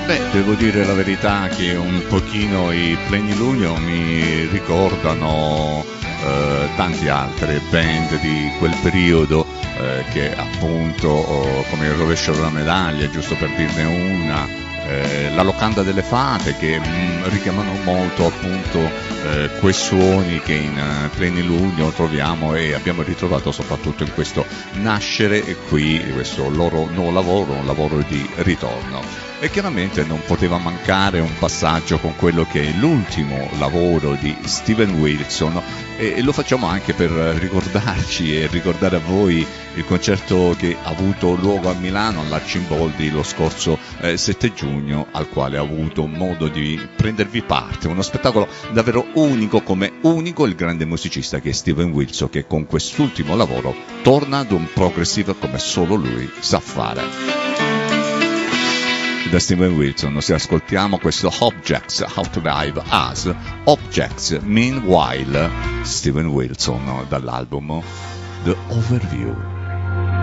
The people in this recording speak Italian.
Beh, devo dire la verità che un pochino i Plenilunio mi ricordano tante altre band di quel periodo che appunto come il rovescio della medaglia, giusto per dirne una, la locanda delle fate che richiamano molto appunto quei suoni che in Plenilunio troviamo e abbiamo ritrovato soprattutto in questo nascere e qui questo loro nuovo lavoro, un lavoro di ritorno. E chiaramente non poteva mancare un passaggio con quello che è l'ultimo lavoro di Steven Wilson e lo facciamo anche per ricordarci e ricordare a voi il concerto che ha avuto luogo a Milano all'Arcimboldi lo scorso 7 giugno, al quale ho avuto modo di prendervi parte, uno spettacolo davvero unico, come unico il grande musicista che è Steven Wilson, che con quest'ultimo lavoro torna ad un progressive come solo lui sa fare. Da Steven Wilson se ascoltiamo questo Objects Outdrive Us, Objects Meanwhile, Steven Wilson dall'album The Overview.